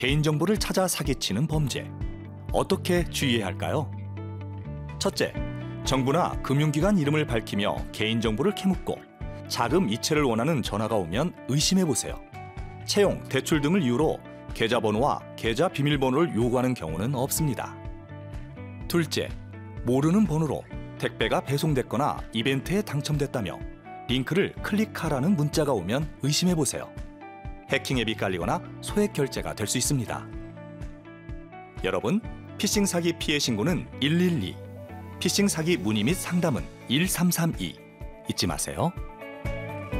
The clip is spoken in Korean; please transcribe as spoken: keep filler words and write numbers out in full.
개인정보를 찾아 사기치는 범죄. 어떻게 주의해야 할까요? 첫째, 정부나 금융기관 이름을 밝히며 개인정보를 캐묻고 자금 이체를 원하는 전화가 오면 의심해보세요. 채용, 대출 등을 이유로 계좌번호와 계좌 비밀번호를 요구하는 경우는 없습니다. 둘째, 모르는 번호로 택배가 배송됐거나 이벤트에 당첨됐다며 링크를 클릭하라는 문자가 오면 의심해보세요. 해킹 앱이 깔리거나 소액 결제가 될 수 있습니다. 여러분, 피싱 사기 피해 신고는 일일이, 피싱 사기 문의 및 상담은 일삼삼이 잊지 마세요.